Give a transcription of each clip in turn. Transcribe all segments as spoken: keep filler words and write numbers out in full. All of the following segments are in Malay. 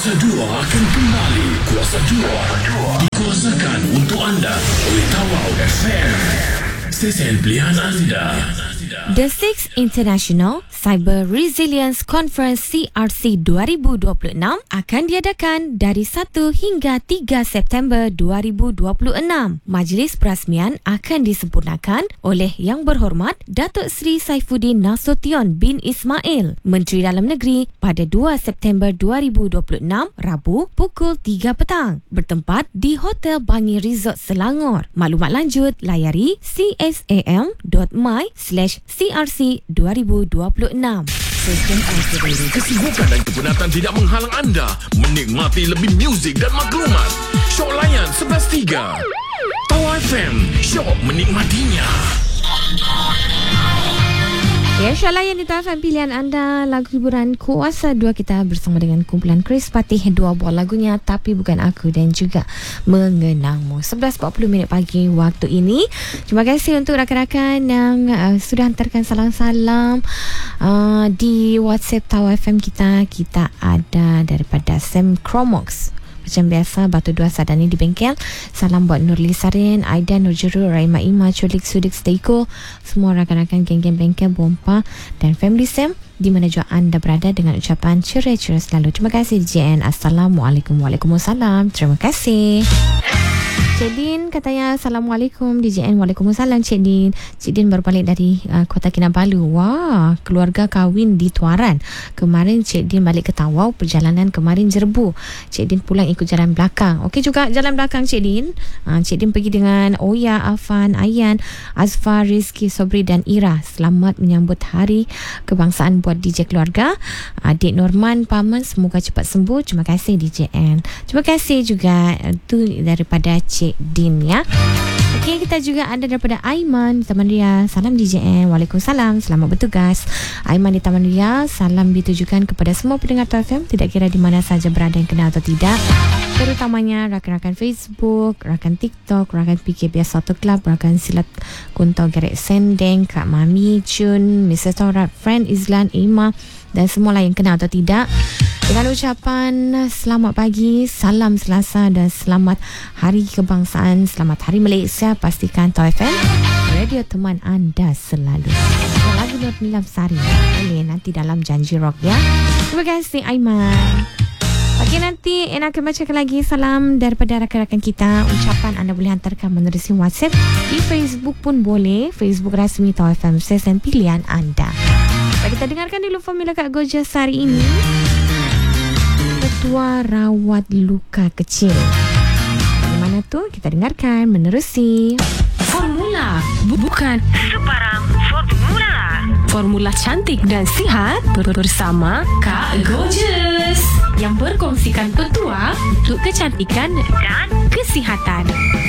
Kuasa dua akan kembali. Kuasa dua dikuasakan untuk anda oleh Tawau F M, stesen pilihan anda. The Sixth International Cyber Resilience Conference C R C dua ribu dua puluh enam akan diadakan dari satu hingga tiga September dua ribu dua puluh enam. Majlis perasmian akan disempurnakan oleh Yang Berhormat Datuk Seri Saifuddin Nasution bin Ismail, Menteri Dalam Negeri, pada dua September dua ribu dua puluh enam, Rabu, pukul tiga petang, bertempat di Hotel Bangi Resort Selangor. Maklumat lanjut layari c s a m dot m y slash c r c dua ribu dua puluh enam. Kesibukan dan kepenatan tidak menghalang anda menikmati lebih muzik dan maklumat. Show layan sebelas tiga. Tawau F M, show menikmatinya. Ya, Syah layan di Tawau F M pilihan anda. Lagu hiburan Kuasa dua kita bersama dengan kumpulan Chris Patih. Dua buah lagunya Tapi Bukan Aku dan juga Mengenangmu. sebelas empat puluh minit pagi waktu ini. Terima kasih untuk rakan-rakan yang uh, sudah hantarkan salam-salam uh, di WhatsApp Tawau F M kita. Kita ada daripada Sam Cromox. Macam biasa, Batu Dua Sadani di bengkel. Salam buat Nurli Sarin, Aida Nurjuru, Raima Ima, Culik Sudik Steiko, semua rakan-rakan geng-geng bengkel, Bompa dan Family Sam di mana jua anda berada, dengan ucapan ceria-ceria selalu. Terima kasih D J N. Assalamualaikum. Waalaikumsalam. Terima kasih. Cik Din katanya Assalamualaikum D J N. Waalaikumsalam Cik Din. Cik Din baru balik dari uh, Kota Kinabalu. Wah, keluarga kahwin di Tuaran. Kemarin Cik Din balik ke Tawau. Perjalanan kemarin Jerbu. Cik Din pulang ikut jalan belakang. Okey juga jalan belakang Cik Din. uh, Cik Din pergi dengan Oya, Afan, Ayan, Azfar, Rizki, Sobri dan Ira. Selamat menyambut hari kebangsaan buat D J keluarga. Adik Norman Paman, semoga cepat sembuh. Terima kasih D J N. Terima kasih juga uh, tu daripada Cik Din ya. Okey, kita juga ada daripada Aiman di Taman Ria. Salam D J N. Waalaikumsalam. Selamat bertugas. Aiman di Taman Ria, salam ditujukan kepada semua pendengar Tawau F M, tidak kira di mana saja berada, yang kenal atau tidak, terutamanya rakan-rakan Facebook, rakan TikTok, rakan P K B S Auto Club, rakan Silat Kunto Gerek Sendeng, Kak Mami, Jun, Missus Torat, Friend Izlan, Ima dan semua lain kenal atau tidak, dengan ucapan selamat pagi, salam Selasa dan selamat Hari Kebangsaan, selamat Hari Malaysia. Pastikan Tawau F M radio teman anda selalu. Lagu Nur Nilam Sari boleh nanti dalam Janji Rock ya. Terima kasih Aiman. Okey, nanti Ena akan bacakan lagi salam daripada rakan-rakan kita. Ucapan anda boleh hantarkan menerusi WhatsApp. Di Facebook pun boleh, Facebook rasmi Tawau F M, stesen pilihan anda. Baik, kita dengarkan dulu formula Kak Gorgeous hari ini. Ketua rawat luka kecil. Bagaimana tu? Kita dengarkan menerusi. Formula bukan sebarang formula. Formula cantik dan sihat bersama Kak Gorgeous yang berkongsikan petua untuk kecantikan dan kesihatan.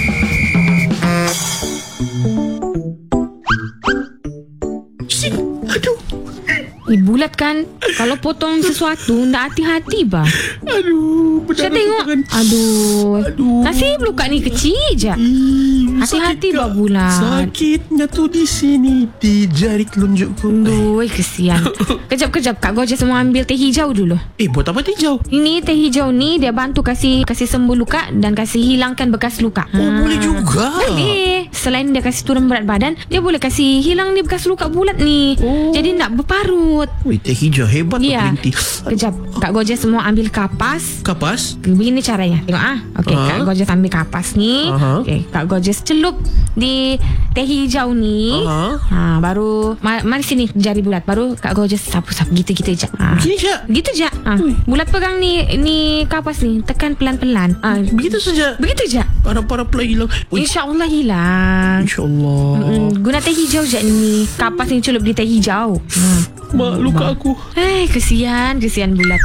Aduh. Eh, bulat kan? Kalau potong sesuatu nak hati-hati bah. Aduh, Saya tengok. Aduh. Aduh. Kasih luka ni kecil je. Ih, Hati-hati sakit, bah Kak. bulat. Sakitnya tu di sini, di jari telunjukku. Aduh, kesian. Kejap-kejap Kak Gorgeous semua ambil teh hijau dulu. Eh, buat apa hijau? Ini teh hijau ni dia bantu kasih kasih sembuh luka dan kasih hilangkan bekas luka. Oh, boleh juga. Boleh. Selain dia kasih turun berat badan, dia boleh kasih hilang ni bekas luka bulat ni. Oh. Jadi nak berparut. Weh, teh hijau hebat tu Ya. pelinti. Kejap. Kak Gorgeous semua ambil kapas. Kapas? Begini caranya. Tengok ah. Okey, Ah. Kak Gorgeous ambil kapas ni. Aha. Okey, Kak Gorgeous celup di teh hijau ni. Aha. Ha, baru ma- mari sini jari bulat. Baru Kak Gorgeous sapu-sapu gitu-gitu je. Ha. Gini je. Gitu je. Ha. Bulat pegang ni ni kapas ni, tekan pelan-pelan. Ha. Begitu saja. Begitu je. Para-para pula hilang. Ui, InsyaAllah hilang. InsyaAllah. Mm, guna teh hijau je ni. Kapas ni celup di teh hijau. Hmm. Mak, luka aku. Eh, kesian, kesian bulat.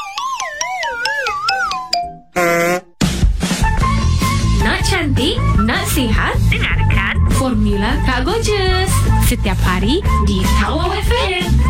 Nak cantik, nak sihat, dengarkan Formula Kak Gorgeous setiap hari di Tawau F M.